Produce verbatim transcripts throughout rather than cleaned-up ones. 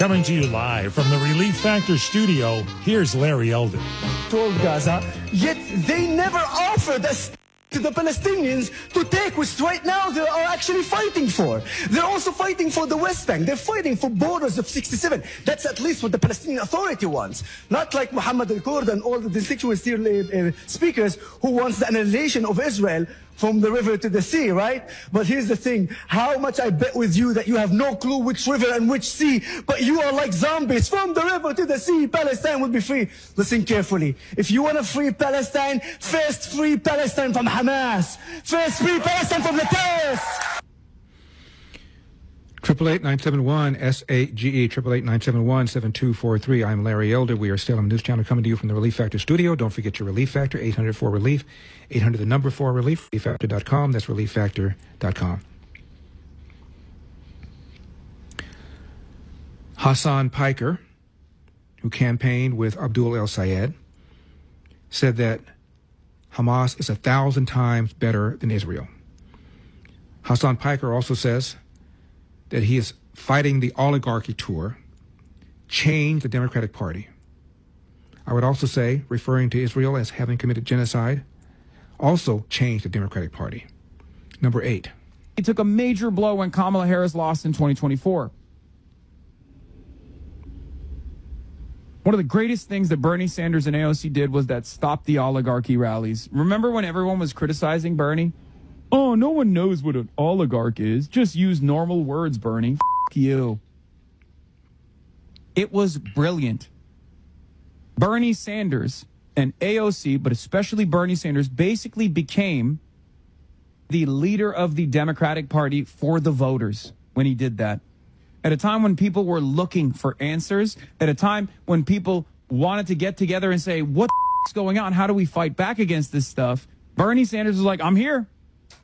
Coming to you live from the Relief Factor studio, here's Larry Elder. Told Gaza, yet they never offered us to the Palestinians to take, which right now they are actually fighting for. They're also fighting for the West Bank. They're fighting for borders of sixty-seven. That's at least what the Palestinian Authority wants. Not like Muhammad al-Kurd and all the constituency uh, speakers who wants the annihilation of Israel from the river to the sea, right? But here's the thing. How much I bet with you that you have no clue which river and which sea, but you are like zombies. From the river to the sea, Palestine will be free. Listen carefully. If you want to free Palestine, first free Palestine from Hamas. First free Palestine from the terrorists. Triple eight nine seven one S A G E triple eight nine seven one seven two four three. I'm Larry Elder. We are still on the News Channel coming to you from the Relief Factor studio. Don't forget your Relief Factor eight hundred four relief eight hundred the number four relief relief factor dot com. That's relief factor dot com. Hassan Piker, who campaigned with Abdul El Sayed, said that Hamas is a thousand times better than Israel. Hassan Piker also says that he is fighting the oligarchy tour, change the Democratic Party. I would also say, referring to Israel as having committed genocide, also change the Democratic Party. Number eight. He took a major blow when Kamala Harris lost in twenty twenty-four. One of the greatest things that Bernie Sanders and A O C did was that stop the oligarchy rallies. Remember when everyone was criticizing Bernie? Oh, no one knows what an oligarch is. Just use normal words, Bernie. F you. It was brilliant. Bernie Sanders and A O C, but especially Bernie Sanders, basically became the leader of the Democratic Party for the voters when he did that. At a time when people were looking for answers, at a time when people wanted to get together and say, what the f- is going on? How do we fight back against this stuff? Bernie Sanders was like, I'm here.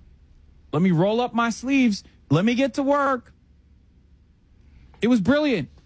Let me roll up my sleeves. Let me get to work. It was brilliant.